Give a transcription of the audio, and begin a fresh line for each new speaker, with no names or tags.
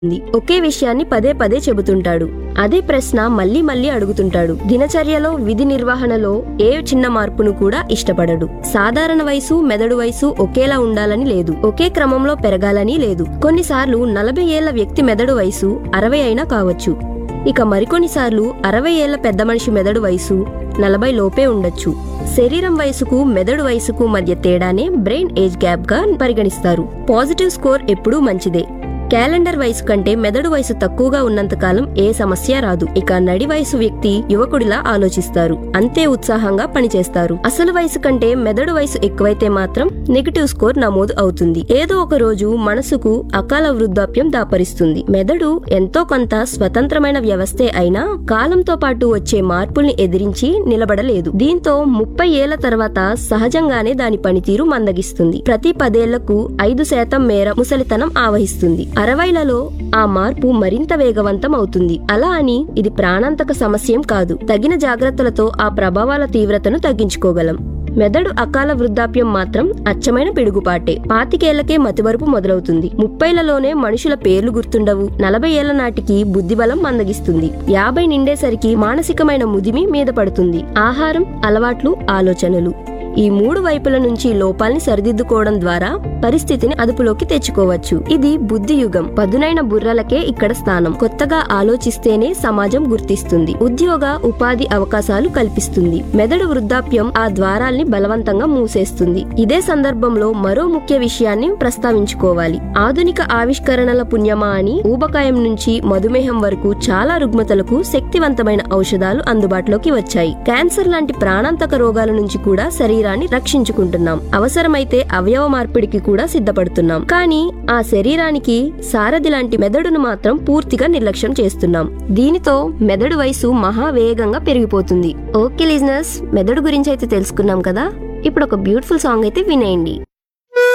ఒకే విషయాన్ని పదే పదే చెబుతుంటాడు. అదే ప్రశ్న మళ్ళీ మళ్ళీ అడుగుతుంటాడు. దినచర్యలో, విధి నిర్వహణలో ఏ చిన్న మార్పును కూడా ఇష్టపడడు. సాధారణ వయసు, మెదడు వయసు ఒకేలా ఉండాలని లేదు. ఒకే క్రమంలో పెరగాలని లేదు. కొన్నిసార్లు 40 ఏళ్ల వ్యక్తి మెదడు వయసు 60 అయినా కావచ్చు. ఇక మరికొన్నిసార్లు 60 ఏళ్ల పెద్ద మనిషి మెదడు వయసు 40 లోపే ఉండొచ్చు. శరీరం వయసుకు, మెదడు వయసుకు మధ్య తేడానే బ్రెయిన్ ఏజ్ గ్యాప్ గా పరిగణిస్తారు. పాజిటివ్ స్కోర్ ఎప్పుడూ మంచిదే. క్యాలెండర్ వయసు కంటే మెదడు వయసు తక్కువగా ఉన్నంతకాలం ఏ సమస్య రాదు. ఇక నడి వయసు వ్యక్తి యువకుడిలా ఆలోచిస్తారు, అంతే ఉత్సాహంగా పనిచేస్తారు. అసలు వయసు కంటే మెదడు వయసు ఎక్కువైతే మాత్రం నెగటివ్ స్కోర్ నమోదు అవుతుంది. ఏదో ఒక రోజు మనసుకు అకాల వృద్ధాప్యం దాపరిస్తుంది. మెదడు ఎంతో కొంత స్వతంత్రమైన వ్యవస్థే అయినా కాలంతో పాటు వచ్చే మార్పుల్ని ఎదిరించి నిలబడలేదు. దీంతో 30 ఏళ్ల తర్వాత సహజంగానే దాని పనితీరు మందగిస్తుంది. ప్రతి 10 ఏళ్లకు 5% మేర ముసలితనం ఆవహిస్తుంది. 60లలో ఆ మార్పు మరింత వేగవంతం అవుతుంది. అలా అని ఇది ప్రాణాంతక సమస్యేం కాదు. తగిన జాగ్రత్తలతో ఆ ప్రభావాల తీవ్రతను తగ్గించుకోగలం. మెదడు అకాల వృద్ధాప్యం మాత్రం అచ్చమైన పిడుగుపాటే. 25 ఏళ్లకే మతిమరుపు మొదలవుతుంది. 30లలోనే మనుషుల పేర్లు గుర్తుండవు. 40 ఏళ్ల నాటికి బుద్ధిబలం మందగిస్తుంది. 50 నిండేసరికి మానసికమైన ముదిమి మీద పడుతుంది. ఆహారం, అలవాట్లు, ఆలోచనలు ఈ 3 వైపుల నుంచి లోపాల్ని సరిదిద్దుకోవడం ద్వారా పరిస్థితిని అదుపులోకి తెచ్చుకోవచ్చు. ఇది బుద్ధి యుగం. పదునైన బుర్రలకే ఇక్కడ స్థానం. కొత్తగా ఆలోచిస్తేనే సమాజం గుర్తిస్తుంది. ఉద్యోగ, ఉపాధి అవకాశాలు కల్పిస్తుంది. మెదడు వృద్ధాప్యం ఆ ద్వారాల్ని బలవంతంగా మూసేస్తుంది. ఇదే సందర్భంలో మరో ముఖ్య విషయాన్ని ప్రస్తావించుకోవాలి. ఆధునిక ఆవిష్కరణల పుణ్యమా అని ఊబకాయం నుంచి మధుమేహం వరకు చాలా రుగ్మతలకు శక్తివంతమైన ఔషధాలు అందుబాటులోకి వచ్చాయి. క్యాన్సర్ లాంటి ప్రాణాంతక రోగాల నుంచి కూడా శరీరాన్ని రక్షించుకుంటున్నాం. అవసరమైతే అవయవ మార్పిడికి కూడా సిద్ధపడుతున్నాం. కానీ ఆ శరీరానికి సారథి లాంటి మెదడును మాత్రం పూర్తిగా నిర్లక్ష్యం చేస్తున్నాం. దీనితో మెదడు వయసు మహావేగంగా పెరిగిపోతుంది. ఓకే లిజనర్స్, మెదడు గురించి అయితే తెలుసుకున్నాం కదా. ఇప్పుడు ఒక బ్యూటిఫుల్ సాంగ్ అయితే వినేయండి.